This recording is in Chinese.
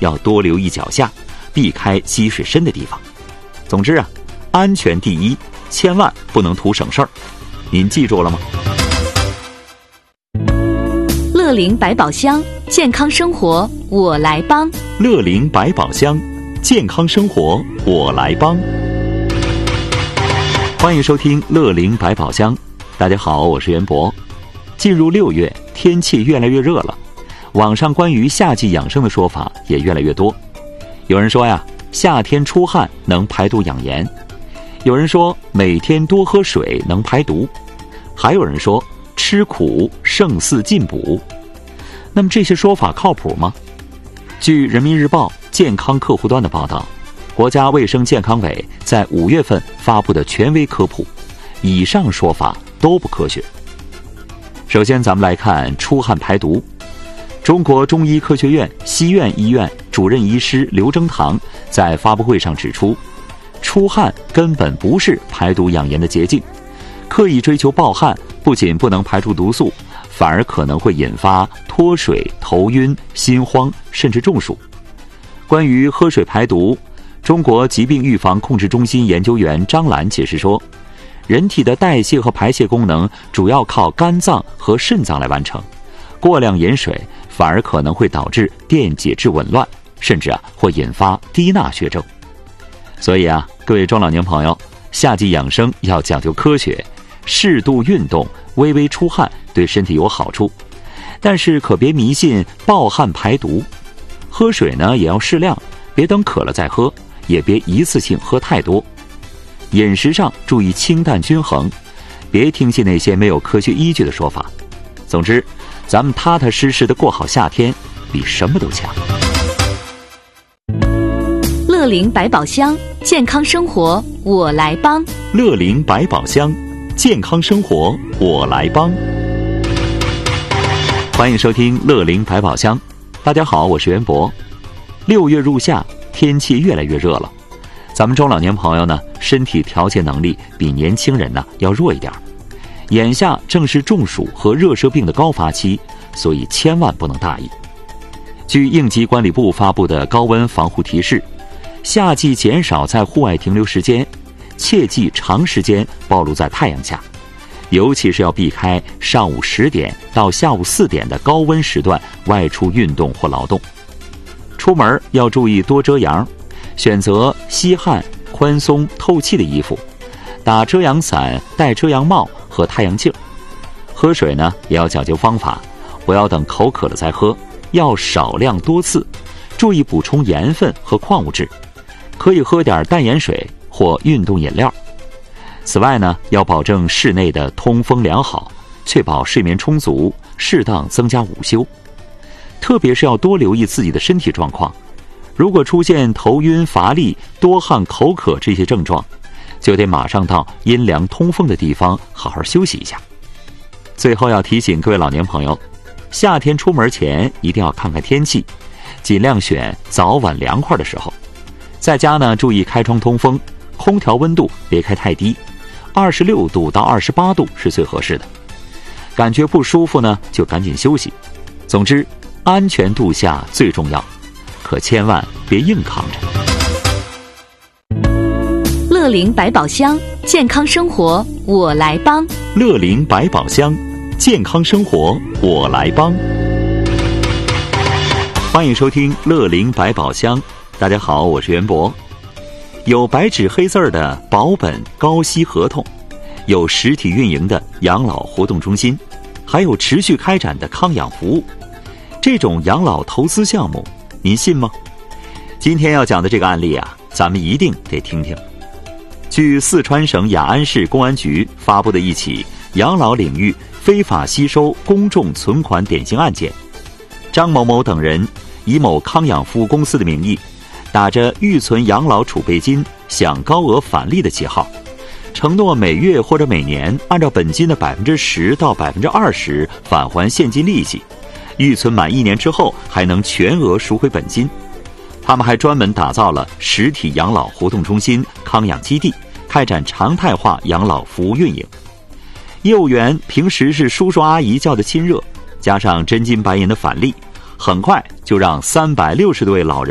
要多留意脚下，避开积水深的地方。总之啊，安全第一，千万不能图省事儿。您记住了吗？ 乐龄百宝箱，健康生活我来帮。 乐龄百宝箱，健康生活我来帮。欢迎收听乐龄百宝箱。大家好，我是袁博。进入6月，天气越来越热了，网上关于夏季养生的说法也越来越多。有人说呀，夏天出汗能排毒养颜；有人说每天多喝水能排毒；还有人说吃苦胜似进补。那么这些说法靠谱吗？据人民日报健康客户端的报道，国家卫生健康委在5月份发布的权威科普，以上说法都不科学。首先咱们来看出汗排毒。中国中医科学院西苑医院主任医师刘征堂在发布会上指出，出汗根本不是排毒养颜的捷径，刻意追求暴汗不仅不能排出毒素，反而可能会引发脱水、头晕、心慌，甚至中暑。关于喝水排毒，中国疾病预防控制中心研究员张兰解释说，人体的代谢和排泄功能主要靠肝脏和肾脏来完成，过量饮水反而可能会导致电解质紊乱，甚至会引发低钠血症。所以各位中老年朋友，夏季养生要讲究科学，适度运动，微微出汗对身体有好处，但是可别迷信暴汗排毒。喝水呢也要适量，别等渴了再喝，也别一次性喝太多。饮食上注意清淡均衡，别听信那些没有科学依据的说法。总之，咱们踏踏实实的过好夏天，比什么都强。 乐龄百宝箱，健康生活我来帮。 乐龄百宝箱，健康生活我来帮。欢迎收听乐龄百宝箱。大家好，我是袁博。6月入夏，天气越来越热了，咱们中老年朋友呢，身体调节能力比年轻人呢要弱一点。眼下正是中暑和热射病的高发期，所以千万不能大意。据应急管理部发布的高温防护提示，夏季减少在户外停留时间，切忌长时间暴露在太阳下，尤其是要避开上午10点到下午4点的高温时段外出运动或劳动。出门要注意多遮阳，选择吸汗、宽松、透气的衣服，打遮阳伞、戴遮阳帽和太阳镜。喝水呢也要讲究方法，不要等口渴了再喝，要少量多次，注意补充盐分和矿物质，可以喝点淡盐水或运动饮料。此外呢，要保证室内的通风良好，确保睡眠充足，适当增加午休。特别是要多留意自己的身体状况，如果出现头晕、乏力、多汗、口渴这些症状，就得马上到阴凉通风的地方好好休息一下。最后要提醒各位老年朋友，夏天出门前一定要看看天气，尽量选早晚凉快的时候。在家呢，注意开窗通风，空调温度别开太低，26度到28度是最合适的。感觉不舒服呢，就赶紧休息。总之，安全度夏最重要，可千万别硬扛着。 乐龄百宝箱，健康生活我来帮。 乐龄百宝箱，健康生活我来帮。欢迎收听乐龄百宝箱。大家好，我是袁博。有白纸黑字的保本高息合同，有实体运营的养老活动中心，还有持续开展的康养服务。这种养老投资项目，您信吗？今天要讲的这个案例咱们一定得听听。据四川省雅安市公安局发布的一起养老领域非法吸收公众存款典型案件，张某某等人以某康养服务公司的名义，打着预存养老储备金享高额返利的旗号，承诺每月或者每年按照本金的10%到20%返还现金利息，预存满1年之后还能全额赎回本金。他们还专门打造了实体养老活动中心、康养基地，开展常态化养老服务运营。业务员平时是叔叔阿姨叫的亲热，加上真金白银的返利，很快就让360多位老人